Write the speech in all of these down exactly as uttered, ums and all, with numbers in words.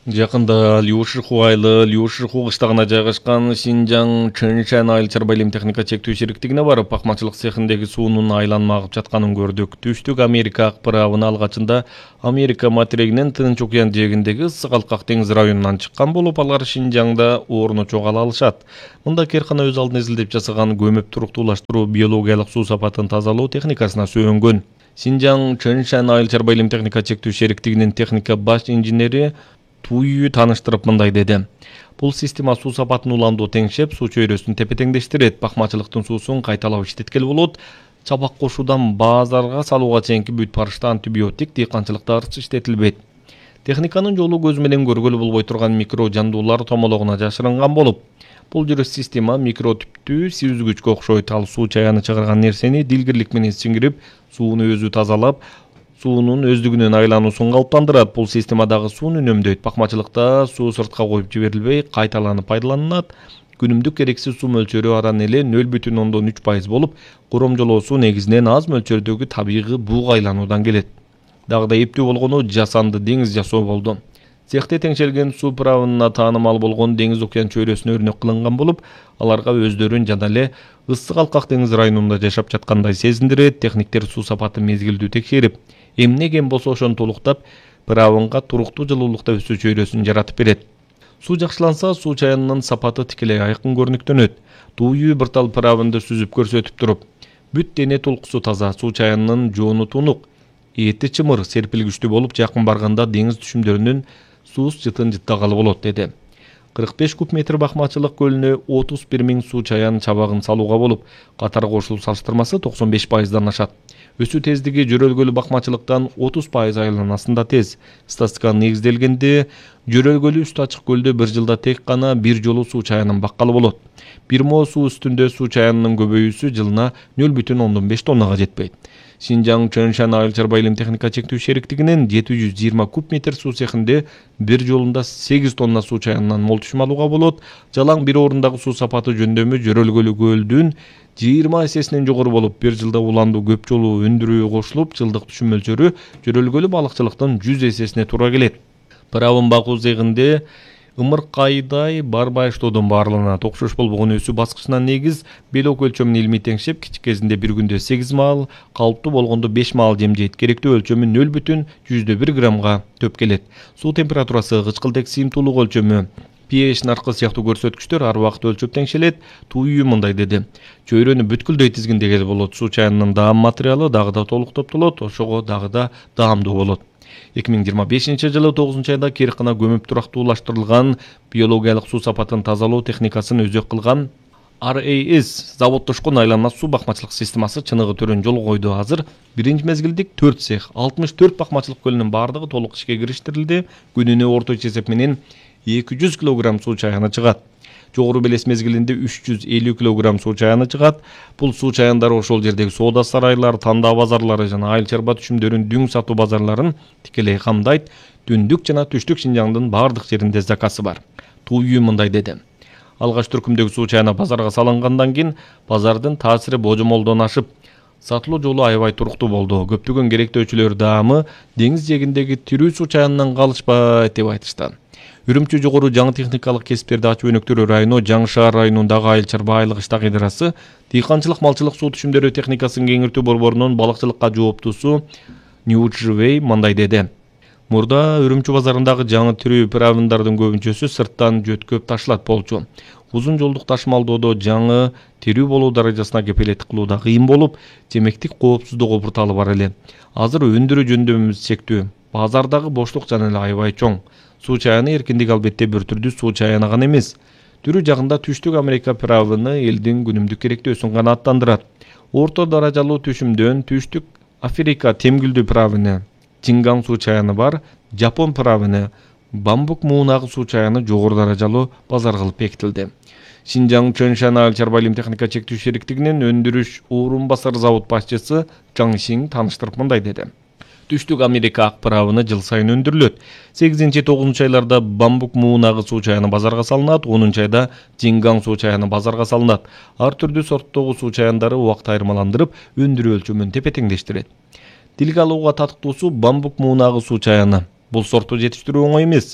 Жакында Люшиху айлы Люшиху кыштагына жайгашкан Шинжаң Чэншэн айыл чарба илим техника чектүү шериктигине барып, акмачылык цехиндеги суунун айланма агып жатканын көрдүк. Түштүк Америка акпарабына алгачында Америка материгинин Тынч океан жээгиндеги ысык алкак деңиз районунан чыккан болуп, алар Шинжаңда орну чогала алышат. Мында Керкана өз алдына изилдеп жасаган көмөп туруктуулаштыруу биологиялык суу сапатын тазалоо техникасына сүйөнгөн. Шинжаң Чэншэн айыл чарба илим техника чектүү шериктигинин техника баш инженери Туйю таныштырып мындай деди. Бул система суу сапатын уландуу теңшеп, суу чөйрөсүн тепе-теңдештирет, бакмачылыктын суусун кайталап иштеткел болот. Чабак кошуудан базарга салууга чейинки бүт барышта антибиотик, дыйканчылыкта ырчы иштетилбейт. Техниканын жолу көз менен көргөлү болбой турган микро жандуулар томологуна жашырынган болуп, бул жүрөс система микро түптүү сүзгүчкө окшойт. Ал суу чаяны чыгарган нерсени дилгирлик менен сиңирип, сууну өзү тазалап, суунун өздүгүнүн айлануусун калыптандырат. Бул системадагы сууну үнөмдөйт. Бакмачылыкта суу сыртка коюп жиберилбей, кайталанып пайдаланылат. Күнүмдүк керексиз суу мөлчөрү адан эле нөл бүтүн ондон үч пайыз болуп, коромжолоосу негизинен аз мөлчөрдөгү табигый буга айлануудан келет. Дагы да эптүү болгону жасанды деңиз жасоо болду. Цехте теңшелген суу правынына таанымал болгон деңиз океан чөйрөсүнө өрнөк кылынган болуп, аларга өздөрүн жана эле ысык алкак деңиз районунда жашап жаткандай сезиндирет. Техниктер суу сапатын мезгилдүү текшерип, эмне кем болсо ошону толуктап, правынга туруктуу жылуулукта өсүү чөйрөсүн жаратып берет. Суу жакшыланса, суу чаянынын сапаты тикелей айкын көрүнүктөнөт. Туйу бир тал правынды сүзүп көрсөтүп туруп, бүт дене толкусу таза, суу чаянынын жоону тунук, эти чымыр, серпилгичтүү болуп, жакын барганда деңиз түшүмдөрүнүн сууз жытын жыттагалы болот деди. кырк беш куб метр бакмачылык көлүнө отуз бир миң суу чаян чабагын салууга болуп, катар кошулуу салыштырмасы токсон беш пайыздан ашат. Өсүү тездиги жөрөлгөлүү бакмачылыктан отуз пайыз айланасында тез. Статистикага негизделгенде, жөрөлгөлүү үстү ачык көлдө бир жылда тек гана бир жолу суу чаянын баккалы болот. Бир мо суу үстүндө суу чаянынын көбөйүүсү жылына нөл бүтүн ондон беш тоннага жетпейт. Шинжаң Чэншэн айыл чарба илим техника чектүү шериктигинин жети жүз жыйырма куб метр суу цехинде бир жолунда сегиз тонна суу чаянынан мол түшүм алууга болот. Жалаң бир орундагы суу сапаты жөндөмү жөрөлгөлүү көлдүн жыйырма эсесинен жогору болуп, бир жылда уландуу көп жолу өндүрүү кошулуп, жылдык түшүм мөлчөрү жөрөлгөлүү балыкчылыктын жүз эсесине туура келет. Правын багуу цехинде ымыркайдай барбайыштоодон баарланат. Окшош болбогон өсүү баскычынан негиз белок өлчөмүн илмий теңшеп, кичик кезинде бир күндө сегиз маал, калыптуу болгондо беш маал жемжейт. Керектүү өлчөмү нөл бүтүн жүздө бир граммга төп келет. Суу температурасы, кычкылдык сыйымдуулук өлчөмү, pH наркы сыяктуу көрсөткүчтөр ар убакыт өлчөп теңшелет. Туйу мындай деди. Чөйрөнү бүткүлдөй тизгиндегеле болот. Суу чаянынын даам материалы дагы да толук топтолот, ошого дагы да даамдуу болот. эки миң жыйырма бешинчи жылы тогузунчу айда Керкана көмөп турактуулаштырылган биологиялык суу сапатын тазалоо техникасын өзөк кылган ар эй эс заводдошкон айланма суу бакмачылык системасы чыныгы төрөн жол койду. Азыр биринчи мезгилдик төрт цех, алтымыш төрт бакмачылык көлүнүн баардыгы толук ишке кириштирилди. Күнүнө орточо эсеп менен эки жүз килограмм суу чаяны чыгат. Жогору белес мезгилинде үч жүз элүү килограмм суу чаяны чыгат. Бул суу чаяндары ошол жердеги соода сарайлар, тандаа базарлары жана айыл чарба түшүмдөрүн дүң сатуу базарларын тикелей камдайт. Түндүк жана түштүк Шинжаңдын баардык жеринде заказы бар. Туйу мындай деди. Алгач түркүмдөгү суу чаяны базарга салынгандан кийин базардын таасири божомолдон ашып, сатылуу жолу аябай туруктуу болду. Көптөгөн керектөөчүлөр даамы деңиз жээгиндеги тирүү суу чаянынан калышпайт деп айтышты. Үрүмчү жогору жаңы техникалык кесиптерди ачуу өнөктөрү району Жаңы шаар районундагы айыл чарба айылык иштак идарасы дыйканчылык малчылык суу түшүмдөрү техникасын кеңиртүү борборунун балыкчылыкка жооптусу Ньюджвей мындай деди. Мурда Үрүмчү базарындагы жаңы тирүү правындардын көбүнчөсү сырттан жөткөп ташылат болчу. Узун жолдук ташымалдоодо жаңы тирүү болуу даражасына кепилеттик кылуу да кыйын болуп, жемектик коопсуздугу бурталы бар эле. Азыр өндүрүү жөндөмүбүз чектүү. Базардагы боштук жана эле аябай чоң. Суу чаяны эркиндик албетте бир түрдүү суу чаяны гана эмес. Түрү жагында түштүк Америка правыны элдин күнүмдүк керектөөсүн канааттандырат. Орто даражалуу түшүмдөн түштүк Африка темгүлдүү правыны, Чинган суу чаяны бар, Жапон правыны, Бамбук муунагы суу чаяны жогору даражалуу базар кылып бекитилди. Шинжаң Чэншэн айыл чарба илим техника чектүү шериктигинин өндүрүш орун басар завод башчысы Чаң Сиң таныштырып мындай деди. Түштүк Америка ак правыны жыл сайын өндүрүлөт. сегизинчи тогузунчу айларда Бамбук муунагы суу чаяны базарга салынат, онунчу айда Чинган суу чаяны базарга салынат. Ар түрдүү сорттогу суу чаяндары убакыт айырмаландырып, өндүрүү өлчөмүн тепе-теңдештирет. Тилге алууга татыктуусу Бамбук муунагы суу чаяны. Бул сорту жетиштирүү оңой эмес.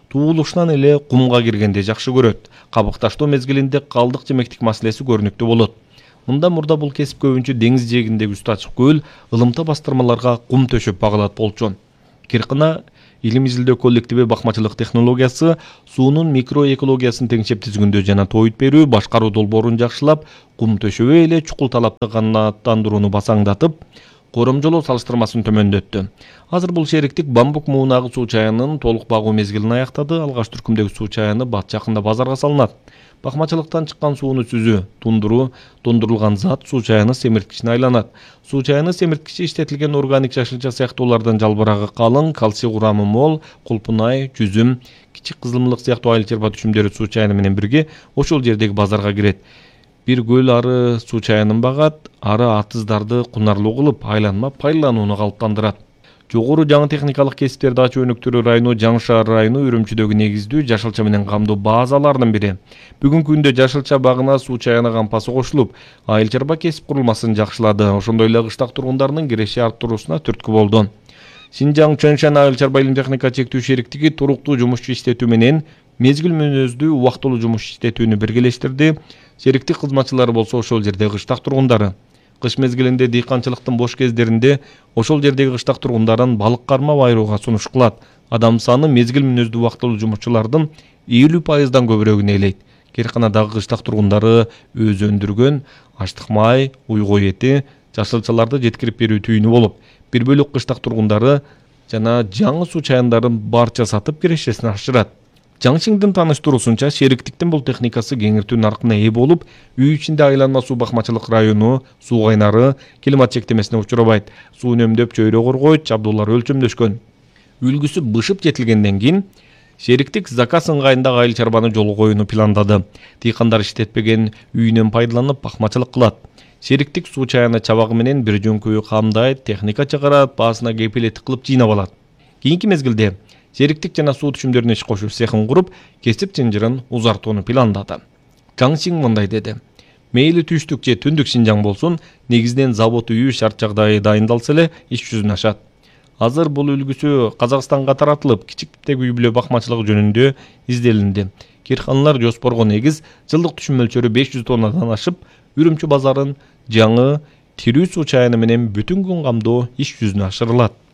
туулушунан эле кумга киргенди жакшы көрөт. Кабыкташтоо мезгилинде калдык жемектик маселеси көрүнүктүү болот. Мында мурда бул кесип көбүнчө деңиз жээгиндеги үстү ачык көл, ылымта бастырмаларга кум төшөп багылат болчу. Киркына илим изилдөө коллективи бакмачылык технологиясы суунун микроэкологиясын теңшеп түзгүндө жана тоойут берүү, башкаруу долбоорун жакшылап, кум төшөбөй эле чукул талапты канааттандырууну басаңдатып, коромжолоо салыштырмасын төмөндөттү. Азыр бул шериктик Бамбук муунагы суу чайынын толук багуу мезгилин аяктады. Алгаш түркүмдөгү суу чайыны бат жакында базарга салынат. Бакмачылыктан чыккан сууну сүзүү, тундуруу, тондурулган зат суу чайыны семирткичине айланат. Суу чайыны семирткичи иштетилген органик жашылча сыяктуулардан жалбырагы калың, калций курамы мол, кулпунай, жүзүм, кичик кызылымдык сыяктуу айыл чарба түшүмдөрү суу чайыны менен бирге ошол жердеги базарга кирет. Бир көл ары суу чайынын багат, ары атыздарды кунарлуу кылып, айланма пайдаланууну калыптандырат. Жогору жаңы техникалык кесиптерди ачуу өнүктүрүү району Жаңы Шаар району Үрүмчүдөгү негиздүү жашылча менен камдоо базаларынын бири. Бүгүнкү күндө жашылча багына суу чайыны кампасы кошулуп, айыл чарба кесип курулмасын жакшылады. Ошондой эле кыштак тургундарынын киреши арттыруусуна түрткү болду. Шинжаң Чөншен айыл чарба илим техника чектүү шериктиги туруктуу жумушчу иштетүү менен мезгил мүнөздүү убактылуу жумуш иштетүүнү биргелештирди. Шериктик кызматчылары болсо ошол жерде кыштак тургундары. Кыш мезгилинде дыйканчылыктын бош кездеринде ошол жердеги кыштак тургундарын балык кармап айырууга сунуш кылат. Адам саны мезгил мүнөздүү убактылуу жумушчулардын элүү пайыздан көбүрөгүн ээлейт. Керканадагы кыштак тургундары өзү өндүргөн аштык май, уйгу эти, жашылчаларды жеткирип берүү түйүнү болуп, бир бөлүк кыштак тургундары жана жаңы суу чайындарын барча сатып кирешесин ашырат. Жаңшиңдин тааныштыруусунча, шериктиктин бул техникасы кеңиртүү наркына ээ болуп, үй ичинде айланма суу бакмачылык району, суу кайнары, климат чектемесине учурабайт. Суу үнөмдөп чөйрө коргойт, жабдуулар өлчөмдөшкөн. Үлгүсү бышып жетилгенден кийин шериктик заказ ыңгайындагы айыл чарбаны жолго коюуну пландады. Дыйкандар иштетпеген үйүнөн пайдаланып бакмачылык кылат. Шериктик суу чайыны чабагы менен бир жөңкөйү камдайт, техника чыгарат, баасына кепилеттик кылып жыйнап алат. Кийинки мезгилде шериктик жана суу түшүмдөрүнүн иш кошуу цехин куруп, кесип чынжырын узартууну пландады. Жаңшиң мындай деди: мейли түштүк же түндүк Шинжаң болсун, негизинен завод үйү шарт жагдайы дайындалса эле иш жүзүнө ашат. Азыр бул үлгүсү Казакстанга таратылып, кичик типтеги үй бүлө бакмачылыгы жөнүндө изделинди. Кирканалар жоспорго негиз жылдык түшүм мөлчөрү беш жүз тоннадан ашып, Үрүмчү базарын жаңы тирүү суу чайыны менен бүтүн күн камдоо иш жүзүнө ашырылат.